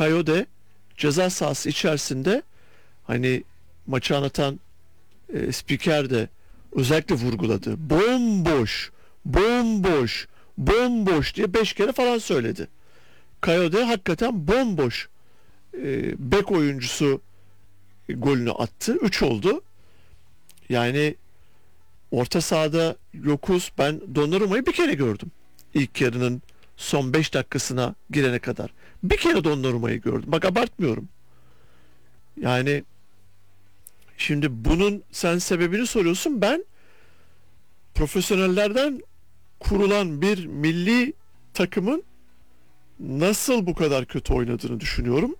Kayode ceza sahası içerisinde, hani maçı anlatan spiker de özellikle vurguladı. Bomboş, bomboş, bomboş diye 5 kere falan söyledi. Kayode hakikaten bomboş bek oyuncusu golünü attı. 3 oldu. Yani orta sahada yokuz. Ben Donnarumma'yı bir kere gördüm. İlk yarının son 5 dakikasına girene kadar. Bir kere Donnarumma'yı gördüm. Bak abartmıyorum. Yani şimdi bunun sen sebebini soruyorsun. Ben profesyonellerden kurulan bir milli takımın nasıl bu kadar kötü oynadığını düşünüyorum.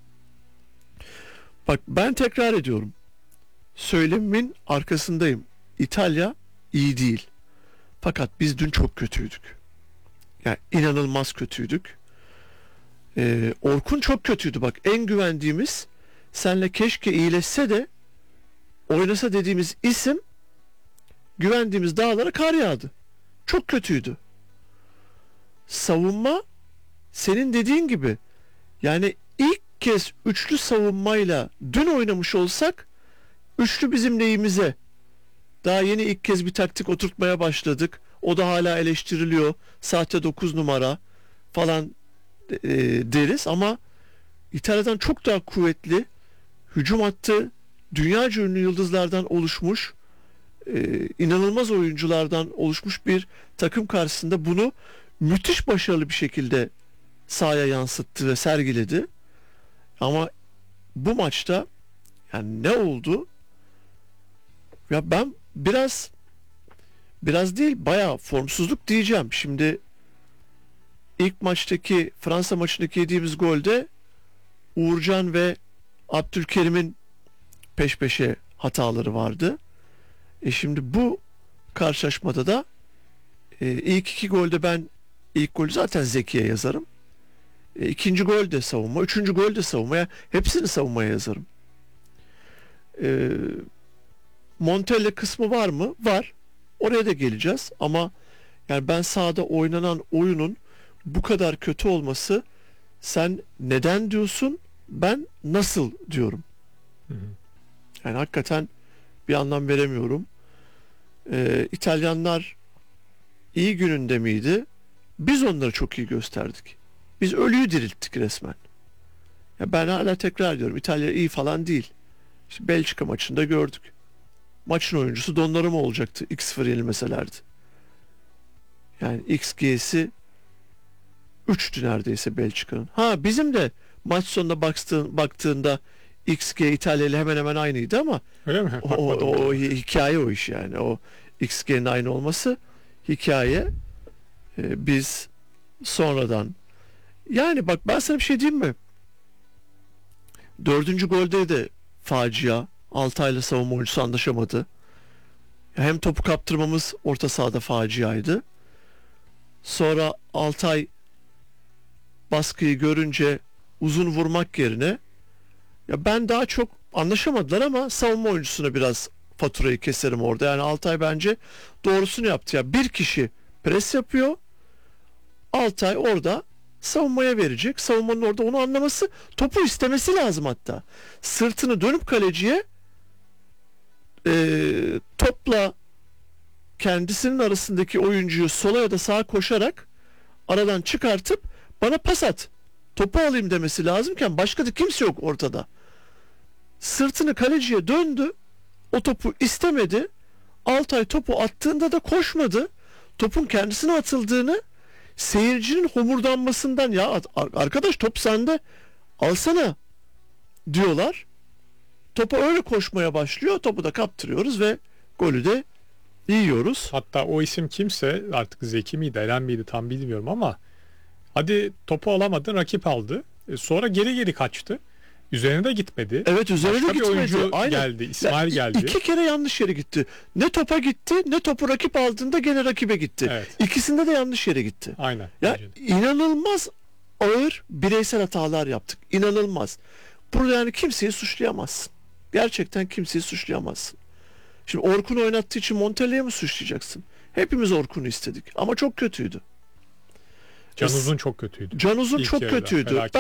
Bak ben tekrar ediyorum. Söylemimin arkasındayım. İtalya iyi değil. Fakat biz dün çok kötüydük. Yani inanılmaz kötüydük. Orkun çok kötüydü. Bak en güvendiğimiz, senle keşke iyileşse de oynasa dediğimiz isim, güvendiğimiz dağlara kar yağdı. Çok kötüydü. Savunma senin dediğin gibi, yani ilk kez üçlü savunmayla dün oynamış olsak üçlü bizim lehimize. Daha yeni ilk kez bir taktik oturtmaya başladık. O da hala eleştiriliyor. Sahte 9 numara falan deriz ama İtalya'dan çok daha kuvvetli hücum hattı, dünyaca ünlü yıldızlardan oluşmuş, inanılmaz oyunculardan oluşmuş bir takım karşısında bunu müthiş başarılı bir şekilde sahaya yansıttı ve sergiledi. Ama bu maçta yani ne oldu? Ya ben biraz değil, bayağı formsuzluk diyeceğim. Şimdi ilk maçtaki, Fransa maçındaki yediğimiz golde Uğurcan ve Abdülkerim'in peş peşe hataları vardı. Şimdi bu karşılaşmada da ilk iki golde ben ilk golü zaten Zeki'ye yazarım. İkinci gol de savunma, üçüncü gol de savunmaya, hepsini savunmaya yazarım. Montella kısmı var mı? Var. Oraya da geleceğiz ama yani ben sahada oynanan oyunun bu kadar kötü olması, sen neden diyorsun, ben nasıl diyorum. Hı hı. Yani hakikaten bir anlam veremiyorum. İtalyanlar iyi gününde miydi? Biz onları çok iyi gösterdik. Biz ölüyü dirilttik resmen. Ya ben hala tekrar diyorum, İtalya iyi falan değil. İşte Belçika maçında gördük. Maçın oyuncusu Donnarumma olacaktı 2-0 yenilmeselerdi. Yani XG'si 3'tü neredeyse Belçika'nın. Ha bizim de maç sonunda baktığında XG İtalya ile hemen hemen aynıydı ama Öyle mi? o hikaye, o iş yani. O XG'nin aynı olması hikaye. Biz sonradan, yani bak ben sana bir şey diyeyim mi? Dördüncü golde de facia. Altay'la savunma oyuncusu anlaşamadı. Hem topu kaptırmamız orta sahada faciaydı. Sonra Altay baskıyı görünce uzun vurmak yerine, ya ben daha çok anlaşamadılar ama savunma oyuncusuna biraz faturayı keserim orada. Yani Altay bence doğrusunu yaptı. Ya bir kişi pres yapıyor. Altay orada savunmaya verecek. Savunmanın orada onu anlaması, topu istemesi lazım hatta. Sırtını dönüp kaleciye topla kendisinin arasındaki oyuncuyu sola ya da sağa koşarak aradan çıkartıp bana pas at, topu alayım demesi lazımken başka da kimse yok ortada. Sırtını kaleciye döndü. O topu istemedi. Altay topu attığında da koşmadı. Topun kendisine atıldığını, seyircinin homurdanmasından, ya arkadaş top sende, alsana diyorlar. Topa öyle koşmaya başlıyor. Topu da kaptırıyoruz ve golü de yiyoruz. Hatta o isim kimse, artık Zeki miydi, Eren miydi tam bilmiyorum ama hadi topu alamadın, rakip aldı. Sonra geri kaçtı. Üzerine de gitmedi. Evet, üzerine de Başka bir gitmedi. oyuncu Aynen. geldi. İsmail geldi. İki kere yanlış yere gitti. Ne topa gitti, ne topu rakip aldığında gene rakibe gitti. Evet. İkisinde de yanlış yere gitti. Aynen. Ya Bence de. inanılmaz ağır bireysel hatalar yaptık. İnanılmaz. Burada yani kimseyi suçlayamazsın. Gerçekten kimseyi suçlayamazsın. Şimdi Orkun'u oynattığı için Montella'yı mı suçlayacaksın? Hepimiz Orkun'u istedik ama çok kötüydü. Can Uzun çok kötüydü. Can Uzun İlk çok yarıda. kötüydü. Felaket.